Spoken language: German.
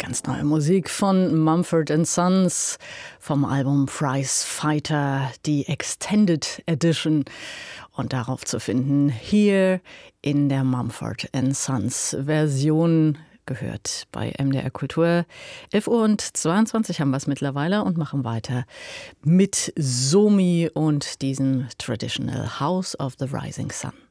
Ganz neue Musik von Mumford & Sons vom Album Prize Fighter, die Extended Edition. Und darauf zu finden hier in der Mumford & Sons Version, gehört bei MDR Kultur. 11:22 Uhr haben wir es mittlerweile und machen weiter mit Somi und diesem Traditional House of the Rising Sun.